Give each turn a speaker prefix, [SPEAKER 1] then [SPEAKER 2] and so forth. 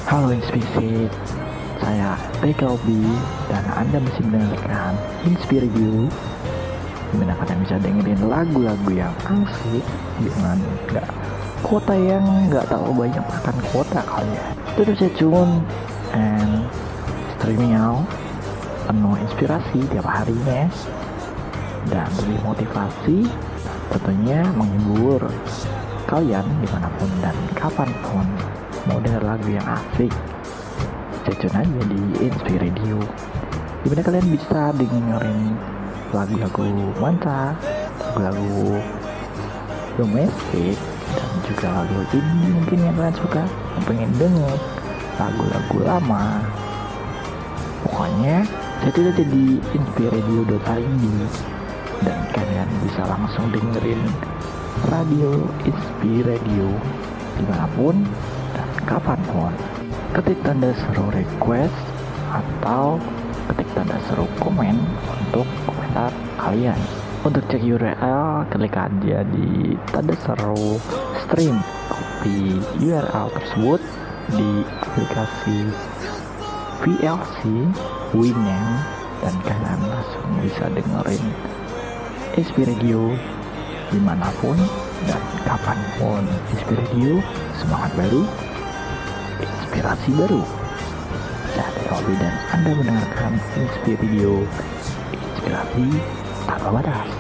[SPEAKER 1] Halo Inspisit, saya Tekobi dan Anda masih mendengarkan Inspireview, dimana kalian bisa dengerin lagu-lagu yang asik dengan kota yang nggak terlalu banyak makan kuota kali ya. Terus stay tune and streaming out, penuh inspirasi tiap harinya dan lebih motivasi, tentunya menghibur kalian dimanapun dan kapanpun. Mau denger lagu yang asik, stay tune aja di Inspiradio, dimana kalian bisa dengerin lagu-lagu mantap, lagu domestik, dan juga lagu indie mungkin yang kalian suka, yang pengen denger lagu-lagu lama. Pokoknya stay tune aja di inspiradio.id dan kalian bisa langsung dengerin radio Inspiradio dimanapun dan kapanpun. Ketik tanda seru request atau ketik tanda seru komen untuk komentar kalian. Untuk cek URL, klik aja di tanda seru stream, copy URL tersebut di aplikasi VLC Winamp dan kalian langsung bisa dengerin Inspiradio dimanapun dan kapanpun. Inspiradio, semangat baru, inspirasi baru. Saya Tekobi dan Anda mendengarkan Inspiradio, inspirasi tanpa batas.